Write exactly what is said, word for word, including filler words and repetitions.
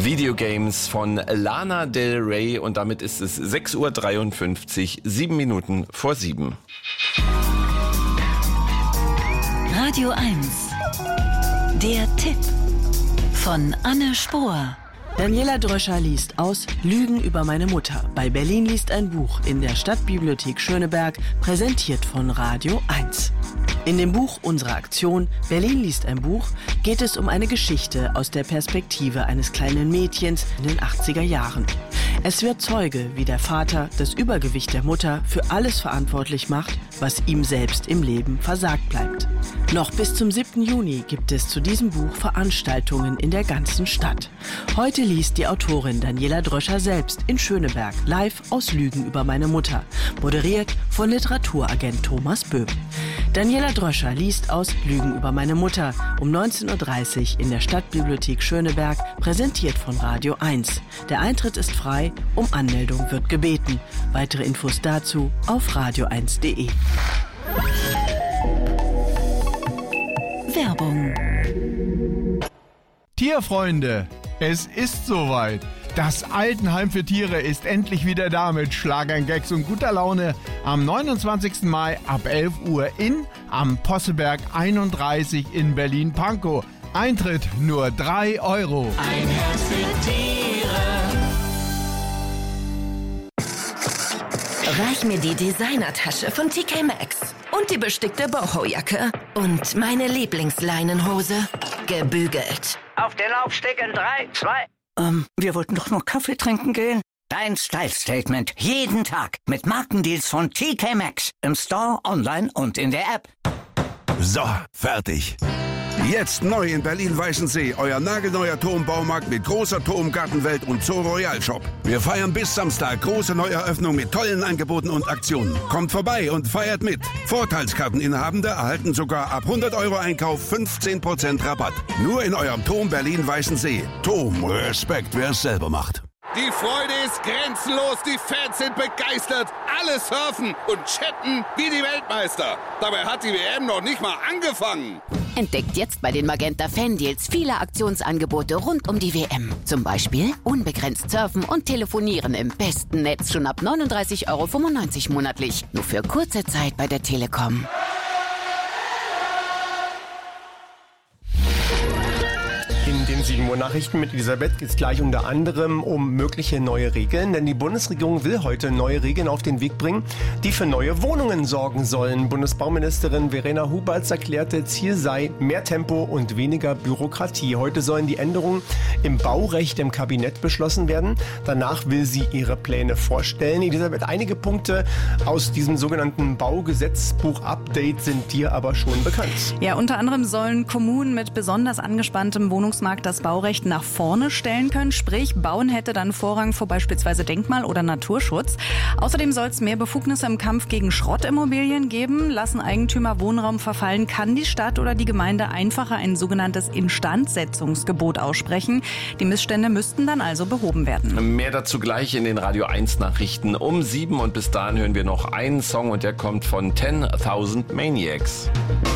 Videogames von Lana Del Rey und damit ist es sechs Uhr dreiundfünfzig, sieben Minuten vor sieben. Radio eins. Der Tipp von Anne Spohr. Daniela Dröscher liest aus Lügen über meine Mutter. Bei Berlin liest ein Buch in der Stadtbibliothek Schöneberg, präsentiert von Radio eins. In dem Buch unserer Aktion Berlin liest ein Buch geht es um eine Geschichte aus der Perspektive eines kleinen Mädchens in den achtziger Jahren. Es wird Zeuge, wie der Vater das Übergewicht der Mutter für alles verantwortlich macht, was ihm selbst im Leben versagt bleibt. Noch bis zum siebten Juni gibt es zu diesem Buch Veranstaltungen in der ganzen Stadt. Heute liest die Autorin Daniela Dröscher selbst in Schöneberg live aus Lügen über meine Mutter, moderiert von Literaturagent Thomas Böhm. Daniela Dröscher liest aus Lügen über meine Mutter um neunzehn Uhr dreißig in der Stadtbibliothek Schöneberg, präsentiert von Radio eins. Der Eintritt ist frei, um Anmeldung wird gebeten. Weitere Infos dazu auf radio eins punkt de. Werbung. Tierfreunde, es ist soweit. Das Altenheim für Tiere ist endlich wieder da mit Schlagern, Gags und guter Laune am neunundzwanzigsten Mai ab elf Uhr in am Posseberg einunddreißig in Berlin-Pankow. Eintritt nur drei Euro. Ein Herz für Tiere. Reich mir die Designertasche von T K Maxx und die bestickte Boho-Jacke und meine Lieblingsleinenhose gebügelt. Auf den Laufsteg in drei, zwei... Ähm, wir wollten doch nur Kaffee trinken gehen. Dein Style-Statement. Jeden Tag. Mit Markendeals von T K Maxx. Im Store, online und in der App. So, fertig. Jetzt neu in Berlin-Weißensee. Euer nagelneuer Turmbaumarkt mit großer Turmgartenwelt und Zoo Royal Shop. Wir feiern bis Samstag große Neueröffnung mit tollen Angeboten und Aktionen. Kommt vorbei und feiert mit. Vorteilskarteninhabende erhalten sogar ab hundert Euro Einkauf fünfzehn Prozent Rabatt. Nur in eurem Turm Berlin-Weißensee. Turm, Respekt, wer es selber macht. Die Freude ist grenzenlos, die Fans sind begeistert, alle surfen und chatten wie die Weltmeister. Dabei hat die W M noch nicht mal angefangen. Entdeckt jetzt bei den Magenta Fan-Deals viele Aktionsangebote rund um die W M. Zum Beispiel unbegrenzt surfen und telefonieren im besten Netz schon ab neununddreißig Euro fünfundneunzig monatlich. Nur für kurze Zeit bei der Telekom. In den sieben Uhr Nachrichten mit Elisabeth geht es gleich unter anderem um mögliche neue Regeln, denn die Bundesregierung will heute neue Regeln auf den Weg bringen, die für neue Wohnungen sorgen sollen. Bundesbauministerin Verena Huberts erklärte, Ziel sei mehr Tempo und weniger Bürokratie. Heute sollen die Änderungen im Baurecht im Kabinett beschlossen werden. Danach will sie ihre Pläne vorstellen. Elisabeth, einige Punkte aus diesem sogenannten Baugesetzbuch-Update sind dir aber schon bekannt. Ja, unter anderem sollen Kommunen mit besonders angespanntem Wohnungsmarkt das Baurecht nach vorne stellen können. Sprich, Bauen hätte dann Vorrang vor beispielsweise Denkmal- oder Naturschutz. Außerdem soll es mehr Befugnisse im Kampf gegen Schrottimmobilien geben. Lassen Eigentümer Wohnraum verfallen, kann die Stadt oder die Gemeinde einfacher ein sogenanntes Instandsetzungsgebot aussprechen. Die Missstände müssten dann also behoben werden. Mehr dazu gleich in den Radio eins Nachrichten um sieben und bis dahin hören wir noch einen Song und der kommt von ten thousand Maniacs.